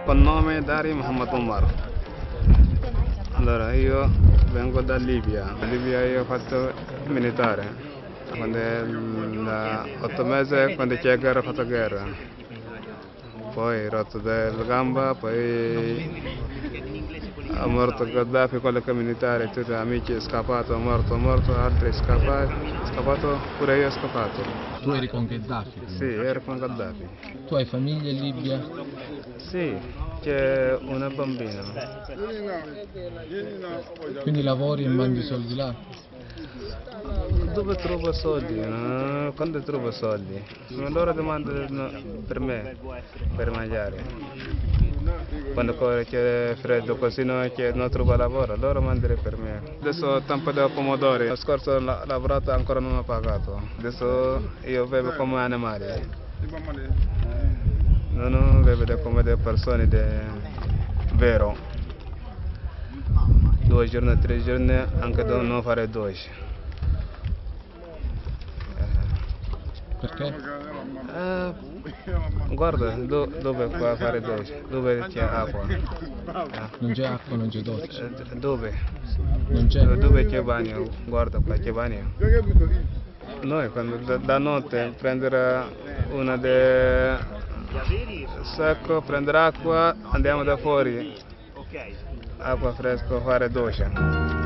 con nome Dari Muhammad Umar. Allora, io vengo da Libia. In Libia io ho fatto militare. Quando 8 mesi, quando c'è guerra, ho fatto guerra. Poi rotto della gamba, poi è morto Gheddafi con le militari, tutti gli amici è scappato, morto, altri scappato, pure io ho scappato. Tu eri con Gheddafi? Sì, ero con Gheddafi. Tu hai famiglia in Libia? Sì, c'è una bambina. Quindi lavori e mandi soldi là? Dove trovo soldi? No? Quando trovo soldi? Ma loro domandano per me, per mangiare. Quando c'è freddo così non trovo lavoro, loro mandano per me. Adesso tempo dei pomodori, lo scorso ho lavorato ancora non ho pagato. Adesso io bevo come animali. Non bevo come delle persone vero. 2 giorni, 3 giorni, anche non fare 2. Perché? Guarda, dove puoi fare doccia? Dove c'è acqua? Non c'è acqua, non c'è doccia. Dove? Non c'è? Dove c'è bagno? Guarda qua, c'è bagno. Noi quando da notte prendere una sacco, prendere acqua, andiamo da fuori. Acqua fresca, fare doccia.